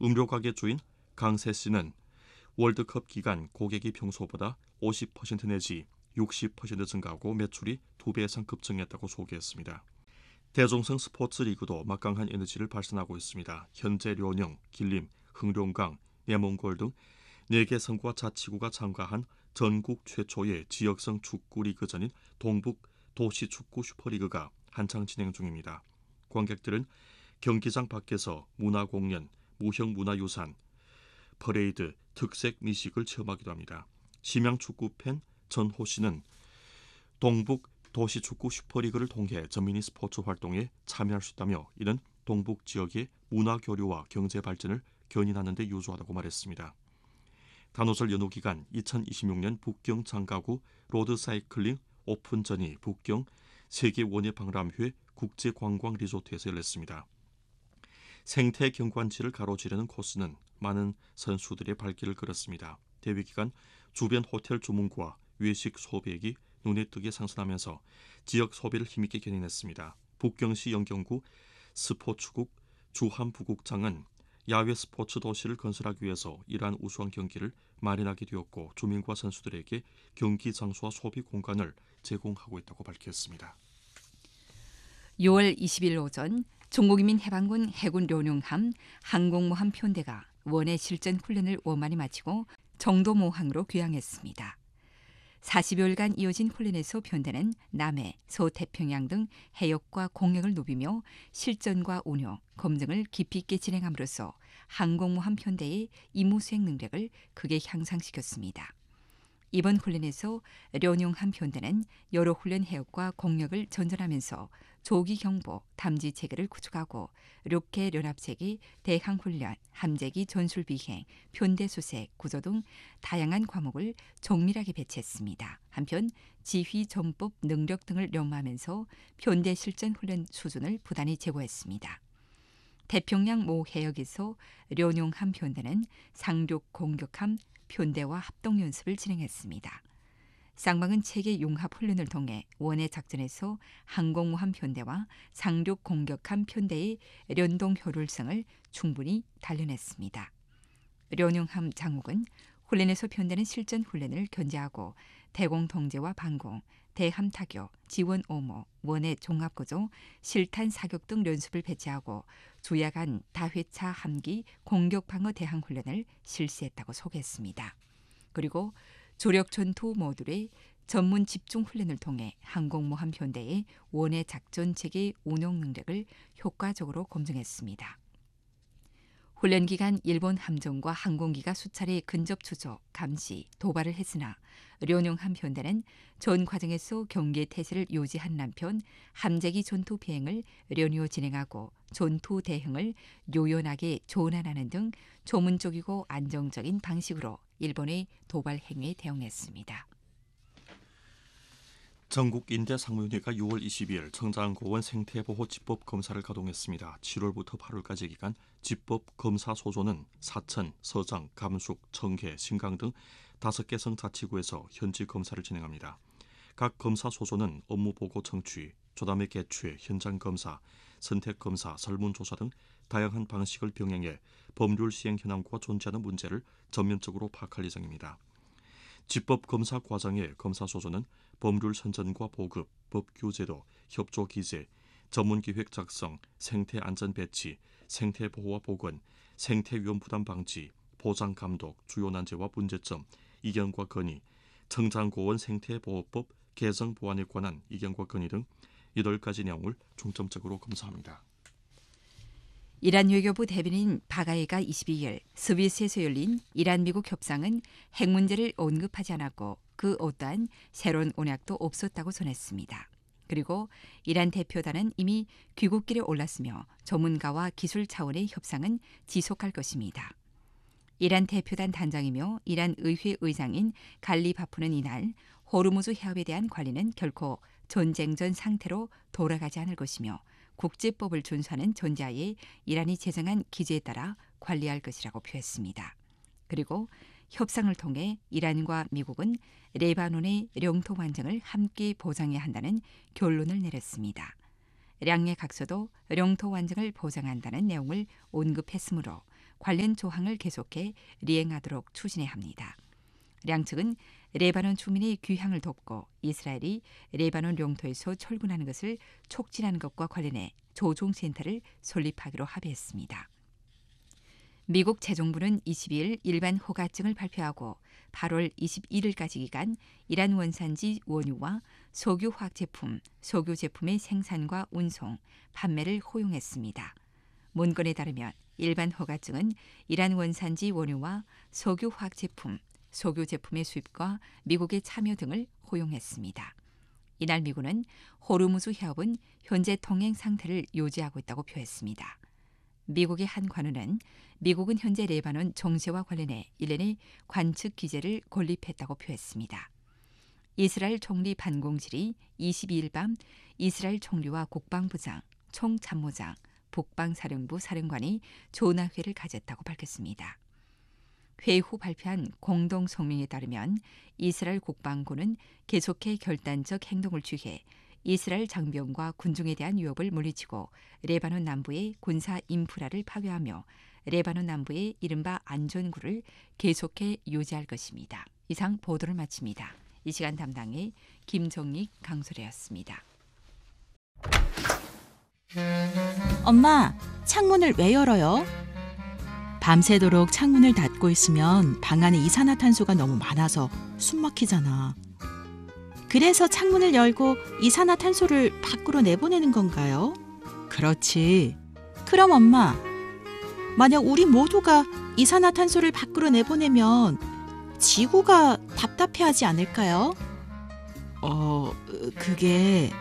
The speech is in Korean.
음료 가게 주인 강세 씨는 월드컵 기간 고객이 평소보다 50% 내지 60% 증가하고 매출이 2배 이상 급증했다고 소개했습니다. 대종성 스포츠 리그도 막강한 에너지를 발산하고 있습니다. 현재 료령, 길림, 흥룡강, 내몽골 등 4개 성과 자치구가 참가한 전국 최초의 지역성 축구 리그전인 동북 도시축구 슈퍼리그가 한창 진행 중입니다. 관객들은 경기장 밖에서 문화공연, 무형문화유산, 퍼레이드, 특색 미식을 체험하기도 합니다. 심양 축구팬 전호 씨는 동북 도시축구 슈퍼리그를 통해 전민이 스포츠 활동에 참여할 수 있다며 이는 동북 지역의 문화 교류와 경제 발전을 견인하는 데 유효하다고 말했습니다. 단오절 연휴 기간 2026년 북경 장가구 로드사이클링 오픈전이 북경 세계원예박람회 국제관광리조트에서 열렸습니다. 생태 경관지를 가로지르는 코스는 많은 선수들의 발길을 끌었습니다. 대회 기간 주변 호텔 주문과 외식 소비액이 눈에 띄게 상승하면서 지역 소비를 힘있게 견인했습니다. 북경시 영경구 스포츠국 주한부국장은 야외 스포츠 도시를 건설하기 위해서 이러한 우수한 경기를 마련하게 되었고 주민과 선수들에게 경기 장소와 소비 공간을 제공하고 있다고 밝혔습니다. 6월 20일 오전 중국인민 해방군 해군 료뇽함 항공모함 편대가 원해 실전 훈련을 원만히 마치고 정도모항으로 귀향했습니다. 40여일간 이어진 훈련에서 편대는 남해, 서태평양 등 해역과 공역을 누비며 실전과 운용, 검증을 깊이 있게 진행함으로써 항공모함 편대의 임무 수행 능력을 크게 향상시켰습니다. 이번 훈련에서 료뇽함 편대는 여러 훈련 해역과 공역을 전전하면서 조기 경보, 탐지 체계를 구축하고 륙해 연합체계, 대항 훈련, 함재기 전술 비행, 편대 수색, 구조 등 다양한 과목을 정밀하게 배치했습니다. 한편 지휘 전법 능력 등을 연마하면서 편대 실전 훈련 수준을 부단히 제고했습니다. 태평양 모 해역에서 료뇽함 편대는 상륙 공격함 편대와 합동 연습을 진행했습니다. 쌍방은 체계 융합 훈련을 통해 원해 작전에서 항공모함 편대와 상륙 공격함 편대의 연동 효율성을 충분히 단련했습니다. 료뇽함 장욱은 훈련에서 편대는 실전 훈련을 견제하고 대공 통제와 방공, 대함 타격, 지원 오모, 원해 종합구조, 실탄 사격 등 연습을 배치하고 주야간 다회차 함기 공격 방어 대항 훈련을 실시했다고 소개했습니다. 그리고 조력 전투 모듈의 전문 집중 훈련을 통해 항공모함 편대의 원해 작전 체계 운용 능력을 효과적으로 검증했습니다. 훈련 기간 일본 함정과 항공기가 수차례 근접 추적, 감시, 도발을 했으나 료뇽함 편대는 전 과정에서 경계 태세를 유지한 한편 함재기 전투 비행을 연이어 진행하고 전투 대응을 요연하게 조언하는 등 조문적이고 안정적인 방식으로 일본의 도발 행위에 대응했습니다. 전국인대상무위원회가 6월 22일 청장고원 생태보호집법 검사를 가동했습니다. 7월부터 8월까지 기간 집법 검사 소조는 사천, 서장, 감숙, 청해, 신강 등 5개 성자치구에서 현지 검사를 진행합니다. 각 검사 소조는 업무보고 청취, 조담회 개최, 현장 검사, 선택 검사, 설문조사 등 다양한 방식을 병행해 법률 시행 현황과 존재하는 문제를 전면적으로 파악할 예정입니다. 집법 검사 과정의 검사 소조는 법률 선전과 보급, 법규 제도, 협조 기재, 전문기획 작성, 생태 안전 배치, 생태 보호와 보건, 생태 위험 부담 방지, 보장 감독, 주요 난제와 문제점, 이견과 건의, 청장고원 생태보호법 개정 보완에 관한 이견과 건의 등 8가지 내용을 중점적으로 검사합니다. 이란 외교부 대변인 바가이가 22일 스위스에서 열린 이란-미국 협상은 핵 문제를 언급하지 않았고 그 어떠한 새로운 언약도 없었다고 전했습니다. 그리고 이란 대표단은 이미 귀국길에 올랐으며 전문가와 기술 차원의 협상은 지속할 것입니다. 이란 대표단 단장이며 이란 의회 의장인 갈리바프는 이날 호르무즈 해협에 대한 관리는 결코 전쟁 전 상태로 돌아가지 않을 것이며 국제법을 준수하는 전제하에 이란이 제정한 기재에 따라 관리할 것이라고 표했습니다. 그리고 협상을 통해 이란과 미국은 레바논의 영토 완전을 함께 보장해야 한다는 결론을 내렸습니다. 양의 각서도 영토 완전을 보장한다는 내용을 언급했으므로 관련 조항을 계속해 리행하도록 추진해야 합니다. 양측은 레바논 주민의 귀향을 돕고 이스라엘이 레바논 영토에서 철군하는 것을 촉진하는 것과 관련해 조종센터를 설립하기로 합의했습니다. 미국 재정부는 22일 일반 허가증을 발표하고 8월 21일까지 기간 이란 원산지 원유와 석유 화학 제품, 석유 제품의 생산과 운송, 판매를 허용했습니다. 문건에 따르면 일반 허가증은 이란 원산지 원유와 석유 화학 제품, 석유 제품의 수입과 미국의 참여 등을 허용했습니다. 이날 미군은 호르무즈 해협은 현재 통행 상태를 유지하고 있다고 표했습니다. 미국의 한 관원은 미국은 현재 레바논 정세와 관련해 일련의 관측 기제를 건립했다고 표했습니다. 이스라엘 총리 반공실이 22일 밤 이스라엘 총리와 국방부장, 총참모장, 북방사령부 사령관이 전화회를 가졌다고 밝혔습니다. 회의 후 발표한 공동 성명에 따르면 이스라엘 국방부는 계속해 결단적 행동을 취해 이스라엘 장병과 군중에 대한 위협을 물리치고 레바논 남부의 군사 인프라를 파괴하며 레바논 남부의 이른바 안전구를 계속해 유지할 것입니다. 이상 보도를 마칩니다. 이 시간 담당의 김정익 강소래였습니다. 엄마, 창문을 왜 열어요? 밤새도록 창문을 닫고 있으면 방 안에 이산화탄소가 너무 많아서 숨 막히잖아. 그래서 창문을 열고 이산화탄소를 밖으로 내보내는 건가요? 그렇지. 그럼 엄마, 만약 우리 모두가 이산화탄소를 밖으로 내보내면 지구가 답답해하지 않을까요? 그게